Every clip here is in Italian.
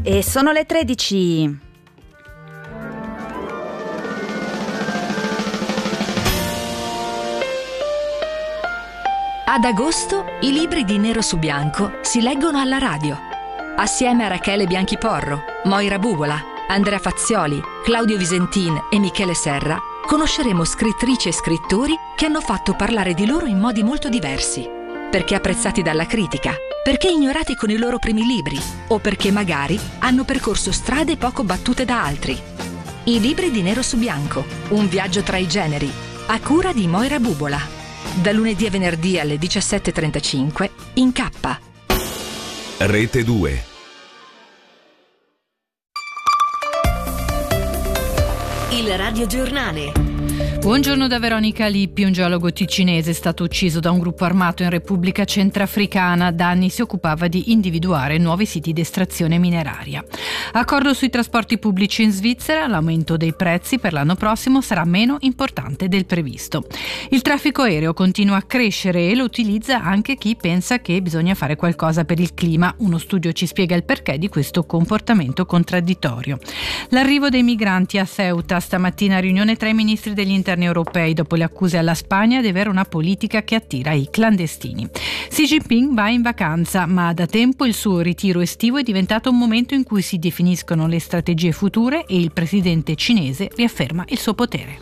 E sono le 13. Ad agosto i libri di Nero su Bianco si leggono alla radio. Assieme a Rachele Bianchiporro, Moira Bubola, Andrea Fazzioli, Claudio Visentin e Michele Serra conosceremo scrittrici e scrittori che hanno fatto parlare di loro in modi molto diversi. Perché apprezzati dalla critica, perché ignorati con i loro primi libri o perché magari hanno percorso strade poco battute da altri. I libri di Nero su Bianco, un viaggio tra i generi, a cura di Moira Bubola. Da lunedì a venerdì alle 17:35 in K. Rete 2. Il radiogiornale. Buongiorno da Veronica Lippi. Un geologo ticinese è stato ucciso da un gruppo armato in Repubblica Centrafricana. Da anni si occupava di individuare nuovi siti di estrazione mineraria. Accordo sui trasporti pubblici in Svizzera. L'aumento dei prezzi per l'anno prossimo sarà meno importante del previsto. Il traffico aereo continua a crescere e lo utilizza anche chi pensa che bisogna fare qualcosa per il clima. Uno studio ci spiega il perché di questo comportamento contraddittorio. L'arrivo dei migranti a Ceuta. Stamattina riunione tra i ministri degli interni europei dopo le accuse alla Spagna di avere una politica che attira i clandestini. Xi Jinping va in vacanza, ma da tempo il suo ritiro estivo è diventato un momento in cui si definiscono le strategie future e il presidente cinese riafferma il suo potere.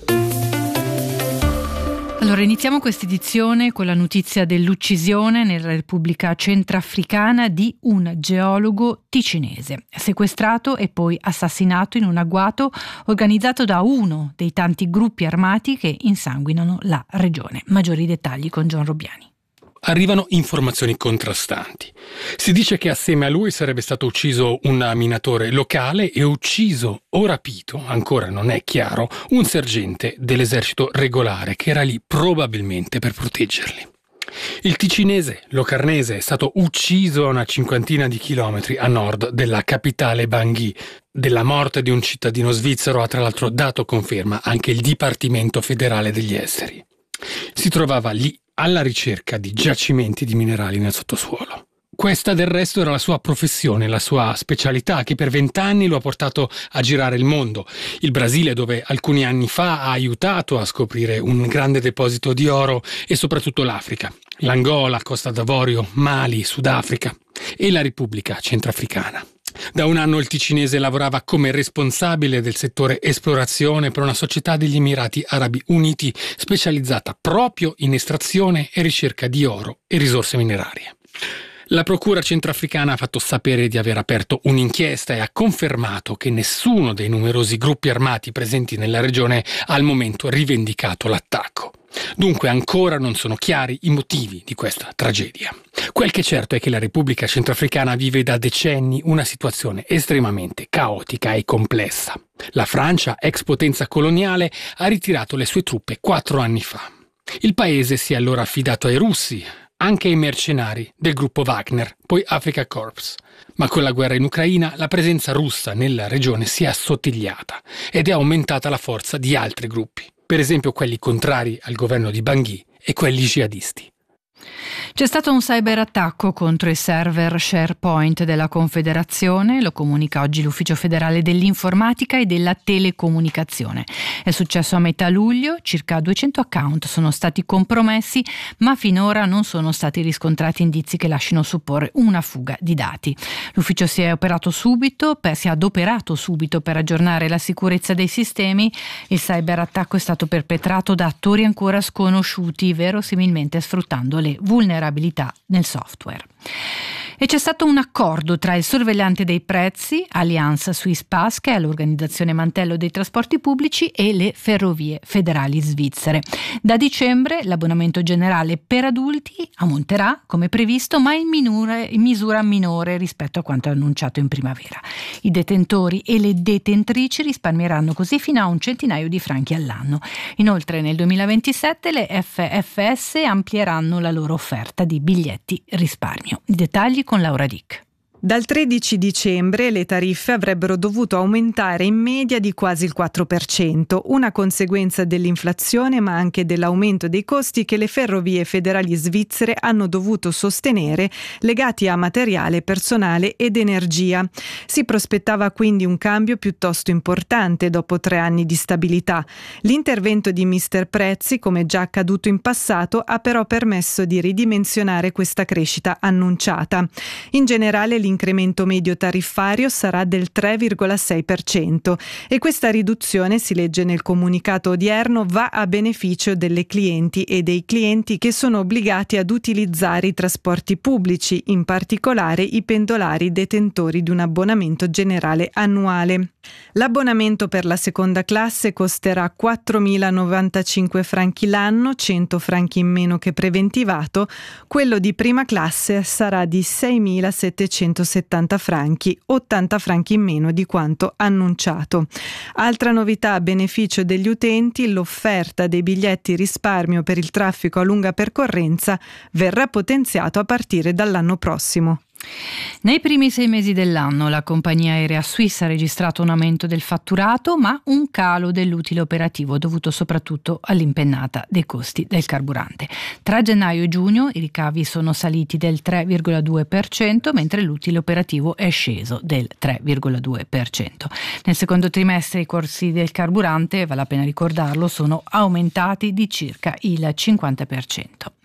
Allora, iniziamo questa edizione con la notizia dell'uccisione nella Repubblica Centrafricana di un geologo ticinese, sequestrato e poi assassinato in un agguato organizzato da uno dei tanti gruppi armati che insanguinano la regione. Maggiori dettagli con John Robbiani. Arrivano informazioni contrastanti. Si dice che assieme a lui sarebbe stato ucciso un minatore locale e ucciso o rapito, ancora non è chiaro, un sergente dell'esercito regolare che era lì probabilmente per proteggerli. Il ticinese, locarnese, è stato ucciso a una cinquantina di chilometri a nord della capitale Bangui. Della morte di un cittadino svizzero ha tra l'altro dato conferma anche il Dipartimento federale degli esteri. Si trovava lì alla ricerca di giacimenti di minerali nel sottosuolo. Questa del resto era la sua professione, la sua specialità, che per 20 anni lo ha portato a girare il mondo. Il Brasile, dove alcuni anni fa ha aiutato a scoprire un grande deposito di oro, e soprattutto l'Africa. L'Angola, Costa d'Avorio, Mali, Sudafrica e la Repubblica Centrafricana. Da un anno il ticinese lavorava come responsabile del settore esplorazione per una società degli Emirati Arabi Uniti specializzata proprio in estrazione e ricerca di oro e risorse minerarie. La procura centrafricana ha fatto sapere di aver aperto un'inchiesta e ha confermato che nessuno dei numerosi gruppi armati presenti nella regione ha al momento rivendicato l'attacco. Dunque ancora non sono chiari i motivi di questa tragedia. Quel che è certo è che la Repubblica Centrafricana vive da decenni una situazione estremamente caotica e complessa. La Francia, ex potenza coloniale, ha ritirato le sue truppe 4 anni fa. Il paese si è allora affidato ai russi, anche ai mercenari del gruppo Wagner, poi Africa Corps. Ma con la guerra in Ucraina la presenza russa nella regione si è assottigliata ed è aumentata la forza di altri gruppi, per esempio quelli contrari al governo di Bangui e quelli jihadisti. C'è stato un cyberattacco contro i server SharePoint della Confederazione, lo comunica oggi l'Ufficio federale dell'informatica e della telecomunicazione. È successo a metà luglio, circa 200 account sono stati compromessi, ma finora non sono stati riscontrati indizi che lasciano supporre una fuga di dati. L'Ufficio si è adoperato subito per aggiornare la sicurezza dei sistemi. Il cyberattacco è stato perpetrato da attori ancora sconosciuti, verosimilmente sfruttando le vulnerabilità nel software. E c'è stato un accordo tra il sorvegliante dei prezzi, Allianz Swiss Pass, che è l'organizzazione mantello dei trasporti pubblici, e le ferrovie federali svizzere. Da dicembre l'abbonamento generale per adulti aumenterà come previsto, ma in misura minore rispetto a quanto annunciato in primavera. I detentori e le detentrici risparmieranno così fino a un centinaio di franchi all'anno. Inoltre nel 2027 le FFS amplieranno la loro offerta di biglietti risparmio. I dettagli con Laura Dick. Dal 13 dicembre le tariffe avrebbero dovuto aumentare in media di quasi il 4%, una conseguenza dell'inflazione ma anche dell'aumento dei costi che le ferrovie federali svizzere hanno dovuto sostenere, legati a materiale, personale ed energia. Si prospettava quindi un cambio piuttosto importante dopo 3 anni di stabilità. L'intervento di Mr. Prezzi, come già accaduto in passato, ha però permesso di ridimensionare questa crescita annunciata. In generale l'incremento medio tariffario sarà del 3,6% e questa riduzione, si legge nel comunicato odierno, va a beneficio delle clienti e dei clienti che sono obbligati ad utilizzare i trasporti pubblici, in particolare i pendolari detentori di un abbonamento generale annuale. L'abbonamento per la seconda classe costerà 4.095 franchi l'anno, 100 franchi in meno che preventivato. Quello di prima classe sarà di 6.770 franchi, 80 franchi in meno di quanto annunciato. Altra novità a beneficio degli utenti: l'offerta dei biglietti risparmio per il traffico a lunga percorrenza verrà potenziato a partire dall'anno prossimo. Nei primi 6 mesi dell'anno la compagnia aerea Swiss ha registrato un aumento del fatturato ma un calo dell'utile operativo dovuto soprattutto all'impennata dei costi del carburante. Tra gennaio e giugno i ricavi sono saliti del 3,2% mentre l'utile operativo è sceso del 3,2%. Nel secondo trimestre i costi del carburante, vale la pena ricordarlo, sono aumentati di circa il 50%.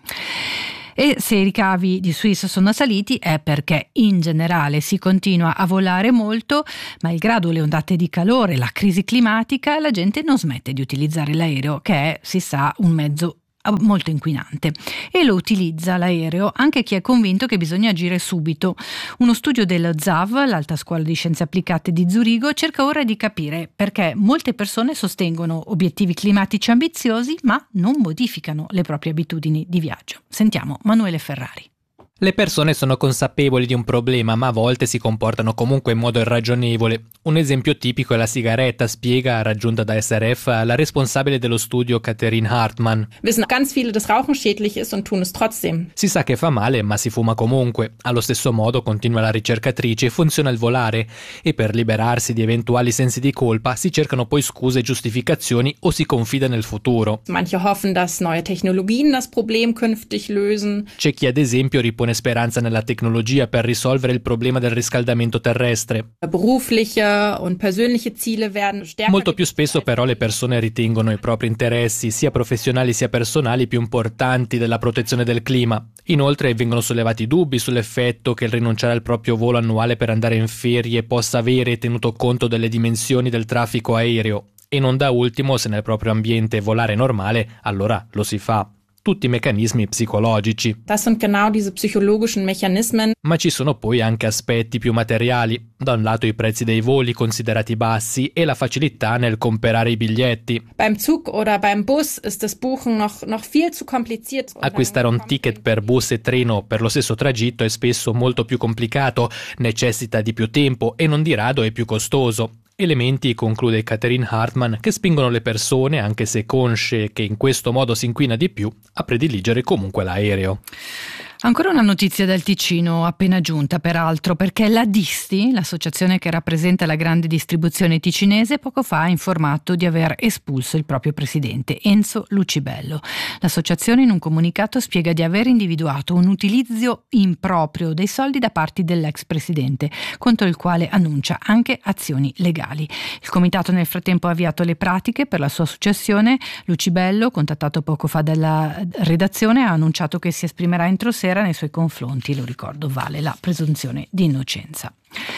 E se i ricavi di Swiss sono saliti è perché in generale si continua a volare molto, malgrado le ondate di calore, la crisi climatica, la gente non smette di utilizzare l'aereo, che è, si sa, un mezzo molto inquinante, e lo utilizza l'aereo anche chi è convinto che bisogna agire subito. Uno studio del ZAV, l'Alta Scuola di Scienze Applicate di Zurigo, cerca ora di capire perché molte persone sostengono obiettivi climatici ambiziosi ma non modificano le proprie abitudini di viaggio. Sentiamo Manuele Ferrari. Le persone sono consapevoli di un problema, ma a volte si comportano comunque in modo irragionevole. Un esempio tipico è la sigaretta, spiega, raggiunta da SRF, la responsabile dello studio Catherine Hartmann. Wissen ganz viele, dass Rauchen schädlich ist und tun es trotzdem. Si sa che fa male, ma si fuma comunque. Allo stesso modo, continua la ricercatrice, funziona il volare. E per liberarsi di eventuali sensi di colpa si cercano poi scuse e giustificazioni o si confida nel futuro. Manche hoffen, dass neue Technologien das Problem künftig lösen. C'è chi ad esempio ripone speranza nella tecnologia per risolvere il problema del riscaldamento terrestre. Berufliche und persönliche Ziele werden stärker. Molto più spesso però le persone ritengono i propri interessi, sia professionali sia personali, più importanti della protezione del clima. Inoltre vengono sollevati dubbi sull'effetto che il rinunciare al proprio volo annuale per andare in ferie possa avere, tenuto conto delle dimensioni del traffico aereo. E non da ultimo, se nel proprio ambiente volare è normale, allora lo si fa. Tutti meccanismi psicologici. Das sind genau diese psychologischen Mechanismen. Ma ci sono poi anche aspetti più materiali. Da un lato i prezzi dei voli considerati bassi e la facilità nel comprare i biglietti. Beim Zug oder beim Bus ist das Buchen noch viel zu kompliziert. Acquistare un ticket per bus e treno per lo stesso tragitto è spesso molto più complicato, necessita di più tempo e non di rado è più costoso. Elementi, conclude Catherine Hartmann, che spingono le persone, anche se consce che in questo modo si inquina di più, a prediligere comunque l'aereo. Ancora una notizia dal Ticino appena giunta, peraltro, perché la Disti, l'associazione che rappresenta la grande distribuzione ticinese, poco fa ha informato di aver espulso il proprio presidente, Enzo Lucibello. L'associazione in un comunicato spiega di aver individuato un utilizzo improprio dei soldi da parte dell'ex presidente, contro il quale annuncia anche azioni legali. Il comitato nel frattempo ha avviato le pratiche per la sua successione. Lucibello, contattato poco fa dalla redazione, ha annunciato che si esprimerà entro sera nei suoi confronti, lo ricordo, vale la presunzione di innocenza.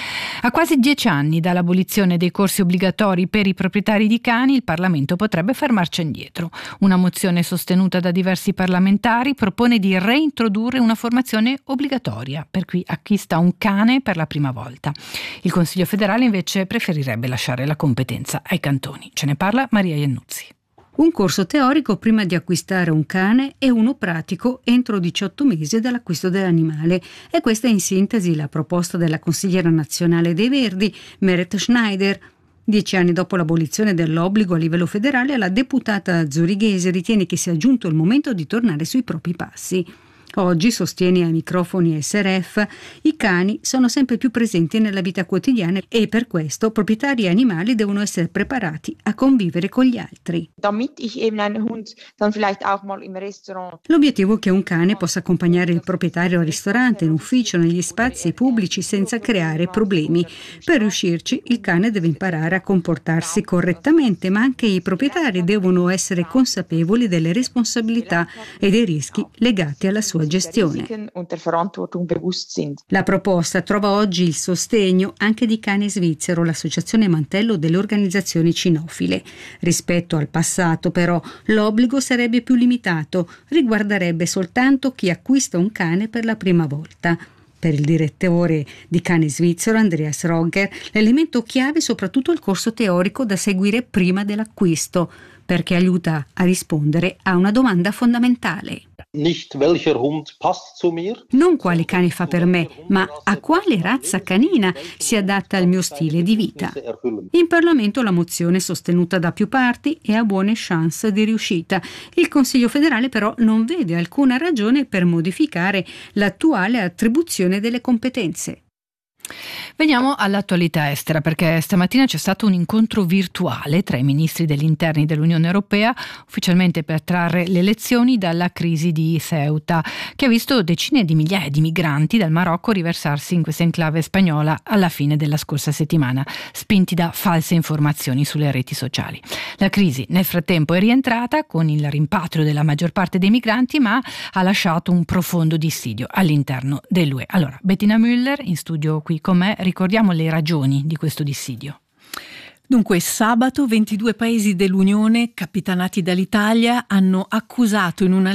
A quasi 10 anni dall'abolizione dei corsi obbligatori per i proprietari di cani, il Parlamento potrebbe far marcia indietro. Una mozione sostenuta da diversi parlamentari propone di reintrodurre una formazione obbligatoria per chi acquista un cane per la prima volta. Il Consiglio federale invece preferirebbe lasciare la competenza ai cantoni. Ce ne parla Maria Iannuzzi. Un corso teorico prima di acquistare un cane e uno pratico entro 18 mesi dall'acquisto dell'animale. E questa è in sintesi la proposta della consigliera nazionale dei Verdi, Meret Schneider. 10 anni dopo l'abolizione dell'obbligo a livello federale, la deputata zurighese ritiene che sia giunto il momento di tornare sui propri passi. Oggi, sostiene ai microfoni SRF, i cani sono sempre più presenti nella vita quotidiana e per questo proprietari e animali devono essere preparati a convivere con gli altri. L'obiettivo è che un cane possa accompagnare il proprietario al ristorante, in ufficio, negli spazi pubblici senza creare problemi. Per riuscirci, il cane deve imparare a comportarsi correttamente, ma anche i proprietari devono essere consapevoli delle responsabilità e dei rischi legati alla sua gestione. La proposta trova oggi il sostegno anche di Cane Svizzero, l'associazione mantello delle organizzazioni cinofile. Rispetto al passato, però, l'obbligo sarebbe più limitato, riguarderebbe soltanto chi acquista un cane per la prima volta. Per il direttore di Cane Svizzero, Andreas Rogger, l'elemento chiave è soprattutto il corso teorico da seguire prima dell'acquisto, perché aiuta a rispondere a una domanda fondamentale. Non quale cane fa per me, ma a quale razza canina si adatta al mio stile di vita. In Parlamento la mozione è sostenuta da più parti e ha buone chance di riuscita. Il Consiglio federale però non vede alcuna ragione per modificare l'attuale attribuzione delle competenze. Veniamo all'attualità estera, perché stamattina c'è stato un incontro virtuale tra i ministri degli interni dell'Unione Europea, ufficialmente per trarre le lezioni dalla crisi di Ceuta, che ha visto decine di migliaia di migranti dal Marocco riversarsi in questa enclave spagnola alla fine della scorsa settimana, spinti da false informazioni sulle reti sociali. La crisi nel frattempo è rientrata con il rimpatrio della maggior parte dei migranti, ma ha lasciato un profondo dissidio all'interno dell'UE. Allora, Bettina Müller, in studio qui con me, ricordiamo le ragioni di questo dissidio. Dunque, sabato 22 paesi dell'Unione, capitanati dall'Italia, hanno accusato in una